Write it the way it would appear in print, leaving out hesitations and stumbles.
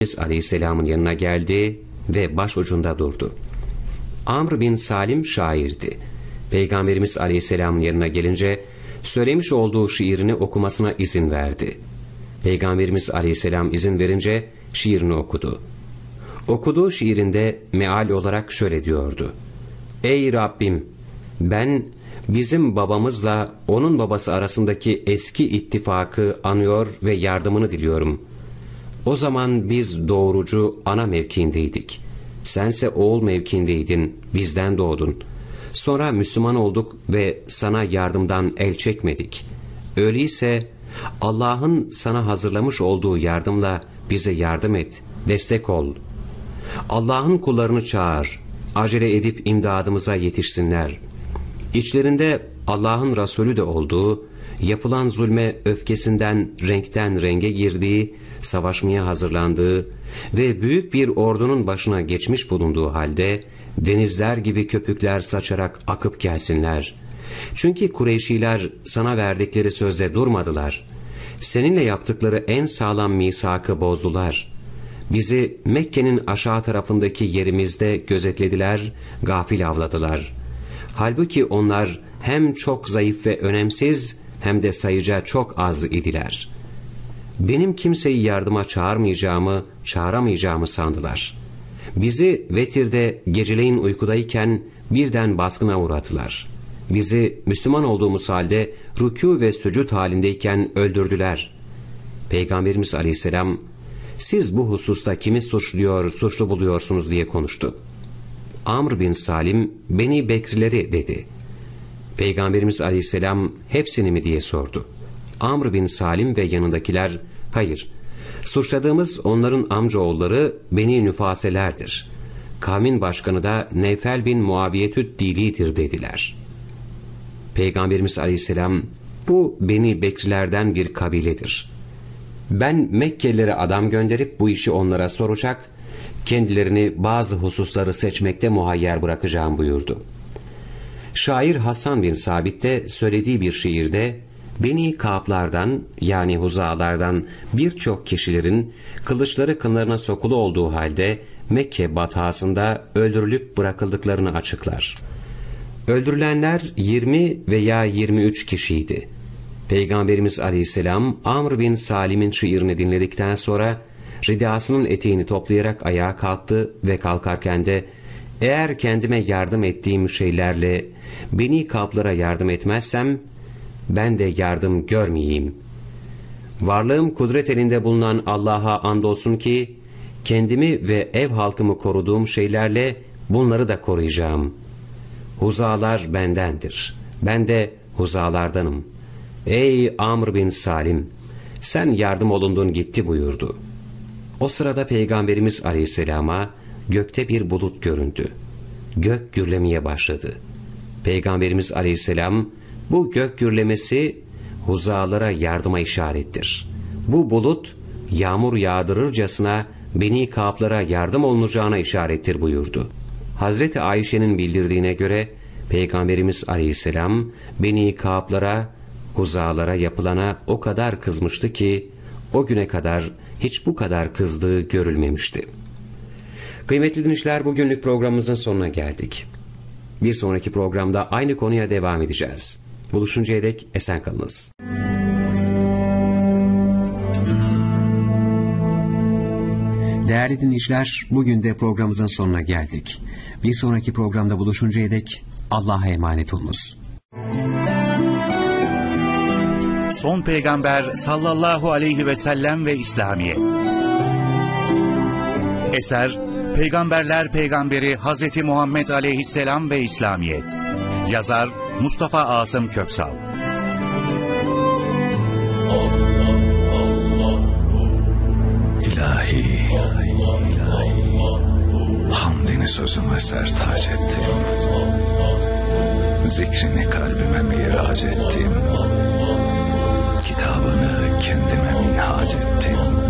Aleyhisselam'ın yanına geldi ve başucunda durdu. Amr bin Salim şairdi. Peygamberimiz Aleyhisselam'ın yanına gelince söylemiş olduğu şiirini okumasına izin verdi. Peygamberimiz Aleyhisselam izin verince şiirini okudu. Okuduğu şiirinde meal olarak şöyle diyordu: Ey Rabbim, ben bizim babamızla onun babası arasındaki eski ittifakı anıyor ve yardımını diliyorum. O zaman biz doğurucu ana mevkiindeydik. Sense oğul mevkiindeydin, bizden doğdun. Sonra Müslüman olduk ve sana yardımdan el çekmedik. Öyleyse Allah'ın sana hazırlamış olduğu yardımla bize yardım et, destek ol. Allah'ın kullarını çağır, acele edip imdadımıza yetişsinler. İçlerinde Allah'ın Resulü de olduğu, yapılan zulme öfkesinden renkten renge girdiği, savaşmaya hazırlandığı ve büyük bir ordunun başına geçmiş bulunduğu halde, denizler gibi köpükler saçarak akıp gelsinler. Çünkü Kureyşiler sana verdikleri sözde durmadılar. Seninle yaptıkları en sağlam misakı bozdular. Bizi Mekke'nin aşağı tarafındaki yerimizde gözetlediler, gafil avladılar. Halbuki onlar hem çok zayıf ve önemsiz hem de sayıca çok az idiler. Benim kimseyi yardıma çağıramayacağımı sandılar. Bizi Vetir'de geceleyin uykudayken birden baskına uğrattılar. Bizi Müslüman olduğumuz halde rükû ve sücud halindeyken öldürdüler. Peygamberimiz Aleyhisselam, siz bu hususta kimi suçlu buluyorsunuz diye konuştu. Amr bin Salim, Beni Bekrileri dedi. Peygamberimiz Aleyhisselam, hepsini mi diye sordu. Amr bin Salim ve yanındakiler, hayır, suçladığımız onların amcaoğulları Beni Nüfaselerdir. Kavmin başkanı da Nevfel bin Muaviyetüd Dili'dir dediler. Peygamberimiz Aleyhisselam, bu Beni Bekrilerden bir kabiledir. Ben Mekkelilere adam gönderip bu işi onlara soracak, kendilerini bazı hususları seçmekte muhayyer bırakacağım buyurdu. Şair Hasan bin Sabit de söylediği bir şiirde, Beni Kâb'lardan yani Huzalardan birçok kişilerin kılıçları kınlarına sokulu olduğu halde Mekke bathasında öldürülüp bırakıldıklarını açıklar. Öldürülenler 20 veya 23 kişiydi. Peygamberimiz Aleyhisselam Amr bin Salim'in şiirini dinledikten sonra ridasının eteğini toplayarak ayağa kalktı ve kalkarken de eğer kendime yardım ettiğim şeylerle Beni Kâb'lara yardım etmezsem ben de yardım görmeyeyim. Varlığım kudret elinde bulunan Allah'a andolsun ki kendimi ve ev halkımı koruduğum şeylerle bunları da koruyacağım. Huzalar bendendir. Ben de huzalardanım. Ey Amr bin Salim, sen yardım olundun gitti buyurdu. O sırada Peygamberimiz Aleyhisselam'a gökte bir bulut göründü. Gök gürlemeye başladı. Peygamberimiz Aleyhisselam, bu gök gürlemesi huzalara yardıma işarettir. Bu bulut yağmur yağdırırcasına Beni Kâb'lara yardım olunacağına işarettir buyurdu. Hazreti Ayşe'nin bildirdiğine göre Peygamberimiz Aleyhisselam Beni Kâb'lara, huzalara yapılana o kadar kızmıştı ki o güne kadar hiç bu kadar kızdığı görülmemişti. Kıymetli dinleyiciler, bugünlük programımızın sonuna geldik. Bir sonraki programda aynı konuya devam edeceğiz. Buluşuncaya dek esen kalınız. Değerli dinleyiciler, bugün de programımızın sonuna geldik. Bir sonraki programda buluşuncaya dek Allah'a emanet olunuz. Son Peygamber sallallahu aleyhi ve sellem ve İslamiyet. Eser Peygamberler Peygamberi Hazreti Muhammed Aleyhisselam ve İslamiyet. Yazar Mustafa Asım Köksal. İlahi, hamdini sözüme sertaç ettim. Zikrini kalbime miraç ettim. Kitabını kendime minhac ettim.